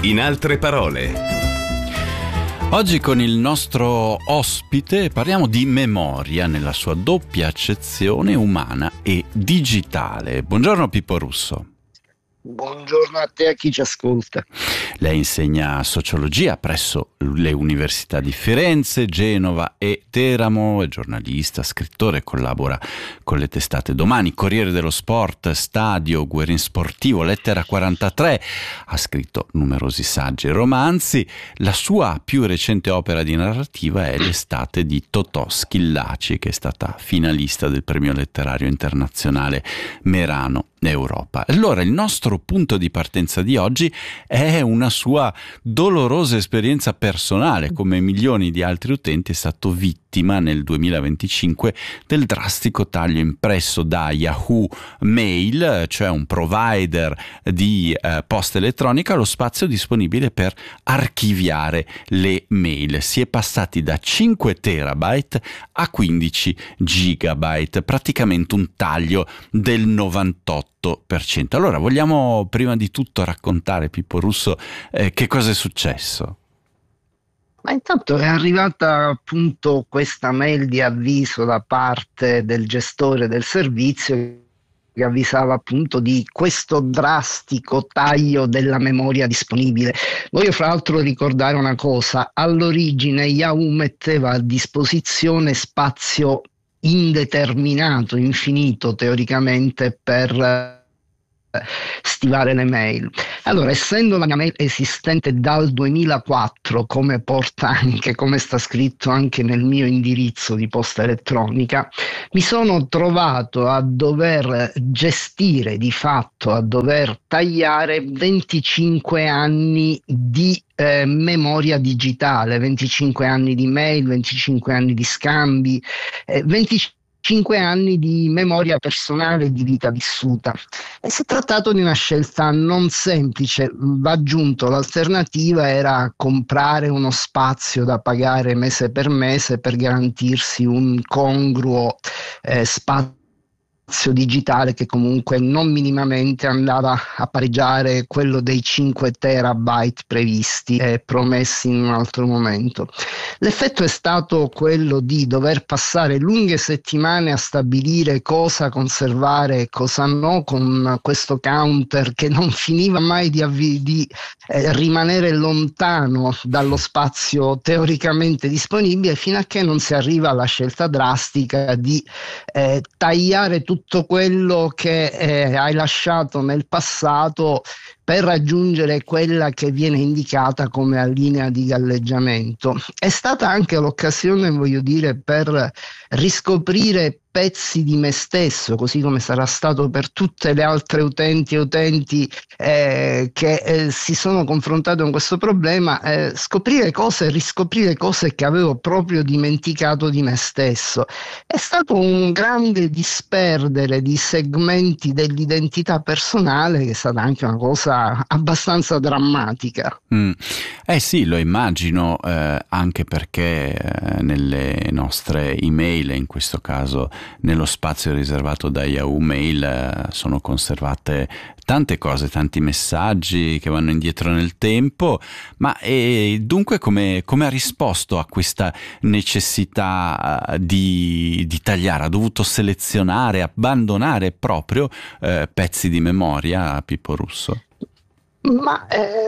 In altre parole. Oggi con il nostro ospite parliamo di memoria nella sua doppia accezione umana e digitale. Buongiorno Pippo Russo. Buongiorno a te e a chi ci ascolta. Lei insegna sociologia presso le università di Firenze, Genova e Teramo, è giornalista, scrittore, collabora con le testate Domani, Corriere dello Sport, Stadio, Guerin Sportivo, Lettera 43, ha scritto numerosi saggi e romanzi. La sua più recente opera di narrativa è L'estate di Totò Schillaci, che è stata finalista del premio letterario internazionale Merano Europa. Allora, il nostro punto di partenza di oggi è una sua dolorosa esperienza personale. Come milioni di altri utenti è stato vittima nel 2025 del drastico taglio impresso da Yahoo Mail, cioè un provider di posta elettronica, allo spazio disponibile per archiviare le mail. Si è passati da 5 terabyte a 15 gigabyte, praticamente un taglio del 98%. Allora, vogliamo prima di tutto raccontare, Pippo Russo, che cosa è successo? Ma intanto è arrivata appunto questa mail di avviso da parte del gestore del servizio che avvisava appunto di questo drastico taglio della memoria disponibile. Voglio fra l'altro ricordare una cosa: all'origine Yahoo metteva a disposizione spazio indeterminato, infinito teoricamente, per stivare le mail. Allora, essendo la mia mail esistente dal 2004, come sta scritto anche nel mio indirizzo di posta elettronica, mi sono trovato a dover gestire, di fatto a dover tagliare 25 anni di memoria digitale, 25 anni di mail, 25 anni di scambi, 25 anni di memoria personale e di vita vissuta. E si è trattato di una scelta non semplice. Va aggiunto, l'alternativa era comprare uno spazio da pagare mese per garantirsi un congruo spazio digitale che comunque non minimamente andava a pareggiare quello dei 5 terabyte previsti e promessi in un altro momento. L'effetto è stato quello di dover passare lunghe settimane a stabilire cosa conservare e cosa no, con questo counter che non finiva mai di rimanere lontano dallo spazio teoricamente disponibile, fino a che non si arriva alla scelta drastica di tagliare tutto quello che hai lasciato nel passato per raggiungere quella che viene indicata come la linea di galleggiamento. È stata anche l'occasione, voglio dire, per riscoprire pezzi di me stesso, così come sarà stato per tutte le altre utenti e utenti che si sono confrontate con questo problema, scoprire cose e riscoprire cose che avevo proprio dimenticato di me stesso. È stato un grande disperdere di segmenti dell'identità personale, che è stata anche una cosa abbastanza drammatica. Sì, lo immagino, anche perché nelle nostre email, in questo caso nello spazio riservato da Yahoo Mail, sono conservate tante cose, tanti messaggi che vanno indietro nel tempo. Ma dunque come ha risposto a questa necessità di tagliare? Ha dovuto selezionare, abbandonare proprio pezzi di memoria, Pippo Russo? Ma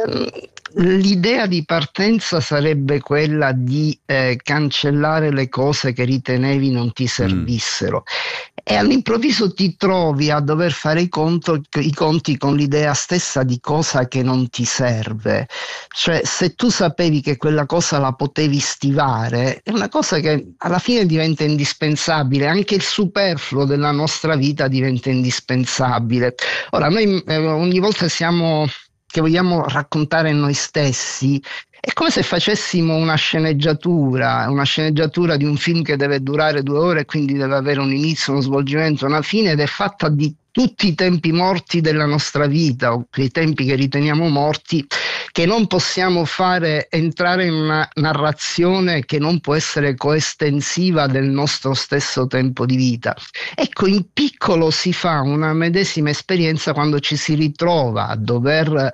l'idea di partenza sarebbe quella di cancellare le cose che ritenevi non ti servissero, e all'improvviso ti trovi a dover fare i conti con l'idea stessa di cosa che non ti serve. Cioè, se tu sapevi che quella cosa la potevi stivare, è una cosa che alla fine diventa indispensabile. Anche il superfluo della nostra vita diventa indispensabile. Ora, noi ogni volta che vogliamo raccontare noi stessi, è come se facessimo una sceneggiatura di un film che deve durare 2 ore e quindi deve avere un inizio, uno svolgimento, una fine, ed è fatta di tutti i tempi morti della nostra vita, o quei tempi che riteniamo morti, che non possiamo fare entrare in una narrazione che non può essere coestensiva del nostro stesso tempo di vita. Ecco, in piccolo si fa una medesima esperienza quando ci si ritrova a dover,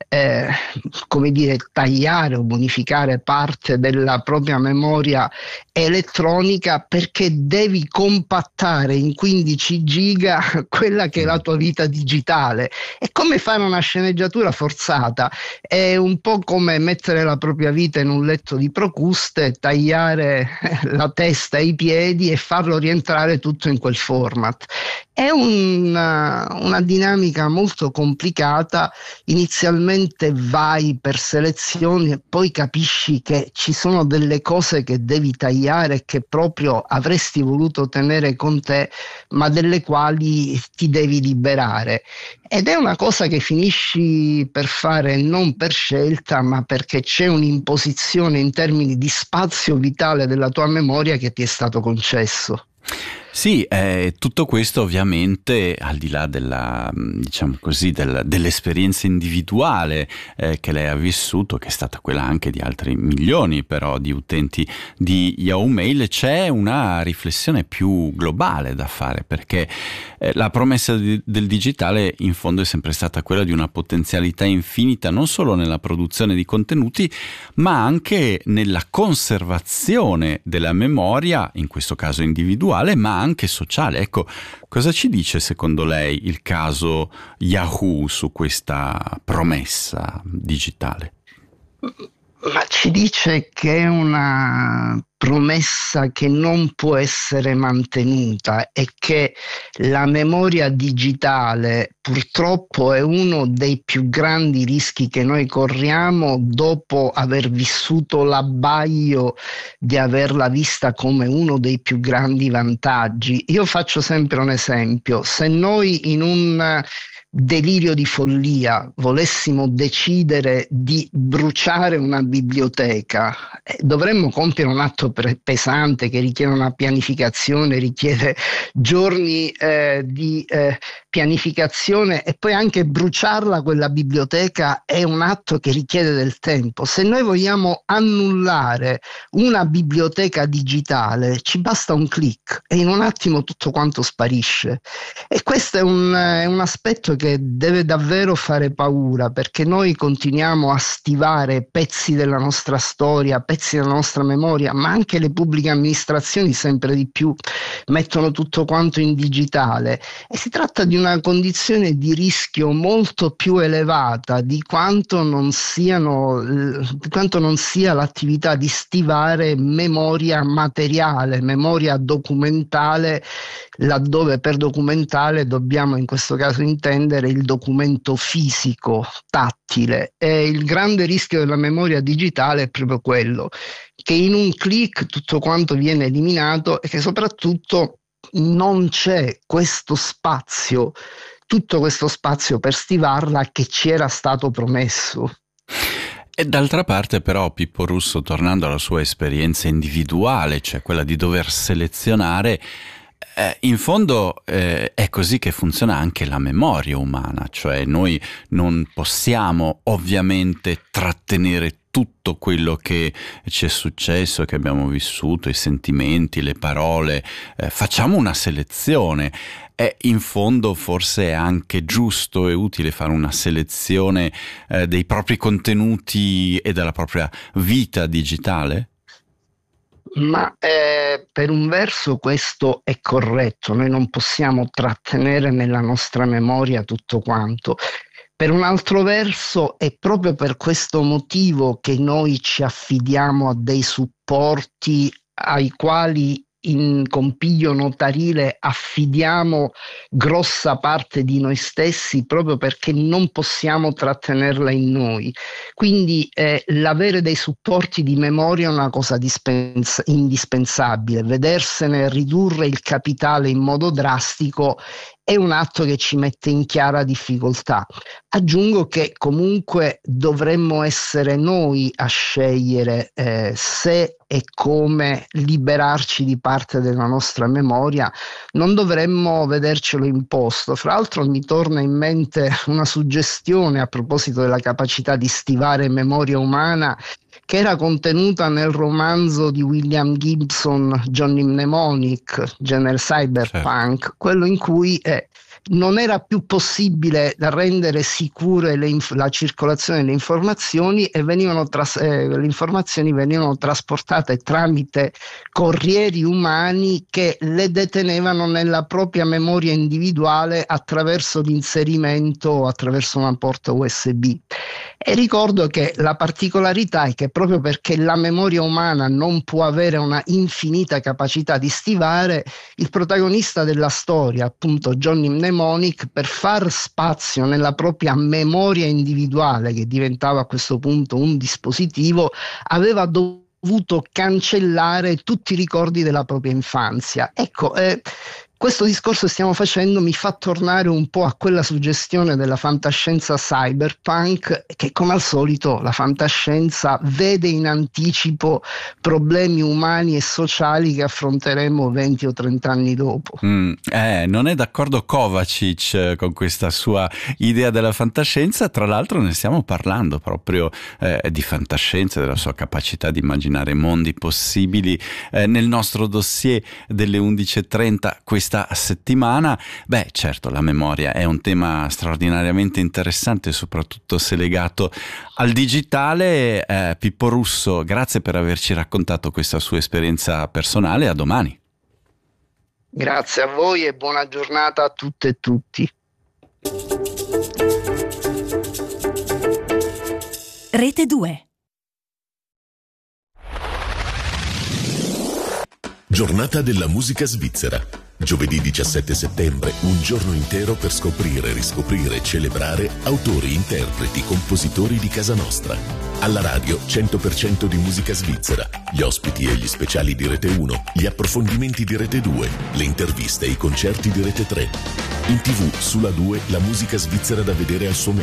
come dire, tagliare o modificare parte della propria memoria elettronica, perché devi compattare in 15 giga quella che è la tua vita digitale. È come fare una sceneggiatura forzata, è un po' come mettere la propria vita in un letto di Procuste, tagliare la testa e i piedi e farlo rientrare tutto in quel format. È una dinamica molto complicata. Inizialmente vai per selezioni e poi capisci che ci sono delle cose che devi tagliare e che proprio avresti voluto tenere con te, ma delle quali ti devi liberare. Ed è una cosa che finisci per fare non per scelta, ma perché c'è un'imposizione in termini di spazio vitale della tua memoria che ti è stato concesso. Sì, tutto questo ovviamente al di là della, diciamo così, dell'esperienza individuale che lei ha vissuto, che è stata quella anche di altri milioni però di utenti di Yahoo Mail, c'è una riflessione più globale da fare, perché la promessa del digitale in fondo è sempre stata quella di una potenzialità infinita, non solo nella produzione di contenuti, ma anche nella conservazione della memoria, in questo caso individuale, ma anche sociale. Ecco, cosa ci dice secondo lei il caso Yahoo su questa promessa digitale? Ma ci dice che è una promessa che non può essere mantenuta e che la memoria digitale purtroppo è uno dei più grandi rischi che noi corriamo dopo aver vissuto l'abbaglio di averla vista come uno dei più grandi vantaggi. Io faccio sempre un esempio: se noi in un delirio di follia volessimo decidere di bruciare una biblioteca, dovremmo compiere un atto pesante che richiede una pianificazione, richiede giorni di pianificazione, e poi anche bruciarla quella biblioteca è un atto che richiede del tempo. Se noi vogliamo annullare una biblioteca digitale ci basta un click e in un attimo tutto quanto sparisce, e questo è un aspetto che deve davvero fare paura, perché noi continuiamo a stivare pezzi della nostra storia, pezzi della nostra memoria, ma anche le pubbliche amministrazioni sempre di più mettono tutto quanto in digitale, e si tratta di una condizione di rischio molto più elevata di quanto non sia l'attività di stivare memoria materiale, memoria documentale, laddove per documentale dobbiamo in questo caso intendere il documento fisico, tattile. E il grande rischio della memoria digitale è proprio quello, che in un click tutto quanto viene eliminato e che soprattutto non c'è questo spazio, tutto questo spazio per stivarla che ci era stato promesso. E d'altra parte però Pippo Russo, tornando alla sua esperienza individuale, cioè quella di dover selezionare, in fondo è così che funziona anche la memoria umana, cioè noi non possiamo ovviamente trattenere tutto quello che ci è successo, che abbiamo vissuto, i sentimenti, le parole, facciamo una selezione. In fondo forse è anche giusto e utile fare una selezione dei propri contenuti e della propria vita digitale? Ma per un verso questo è corretto, noi non possiamo trattenere nella nostra memoria tutto quanto. Per un altro verso è proprio per questo motivo che noi ci affidiamo a dei supporti ai quali in compiglio notarile affidiamo grossa parte di noi stessi, proprio perché non possiamo trattenerla in noi. Quindi l'avere dei supporti di memoria è una cosa indispensabile. Vedersene ridurre il capitale in modo drastico è un atto che ci mette in chiara difficoltà. Aggiungo che comunque dovremmo essere noi a scegliere se e come liberarci di parte della nostra memoria, non dovremmo vedercelo imposto. Fra l'altro mi torna in mente una suggestione a proposito della capacità di stivare memoria umana, che era contenuta nel romanzo di William Gibson, Johnny Mnemonic, genere cyberpunk, certo. Quello in cui non era più possibile rendere sicure la circolazione delle informazioni e le informazioni venivano trasportate tramite corrieri umani che le detenevano nella propria memoria individuale attraverso l'inserimento, attraverso una porta USB. E ricordo che la particolarità è che proprio perché la memoria umana non può avere una infinita capacità di stivare, il protagonista della storia, appunto Johnny Mnemonic, per far spazio nella propria memoria individuale, che diventava a questo punto un dispositivo, aveva dovuto cancellare tutti i ricordi della propria infanzia. Ecco, questo discorso che stiamo facendo mi fa tornare un po' a quella suggestione della fantascienza cyberpunk, che come al solito la fantascienza vede in anticipo problemi umani e sociali che affronteremo 20 o 30 anni dopo. Non è d'accordo Kovacic con questa sua idea della fantascienza. Tra l'altro ne stiamo parlando proprio di fantascienza, della sua capacità di immaginare mondi possibili nel nostro dossier delle 11.30 questa settimana. Beh, certo, la memoria è un tema straordinariamente interessante, soprattutto se legato al digitale. Pippo Russo, grazie per averci raccontato questa sua esperienza personale. A domani. Grazie a voi e buona giornata a tutte e tutti. Rete 2. Giornata della musica svizzera. Giovedì 17 settembre, un giorno intero per scoprire, riscoprire e celebrare autori, interpreti, compositori di casa nostra. Alla radio 100% di musica svizzera, gli ospiti e gli speciali di Rete 1, gli approfondimenti di Rete 2, le interviste e i concerti di Rete 3. In TV, sulla 2, la musica svizzera da vedere al suo meglio.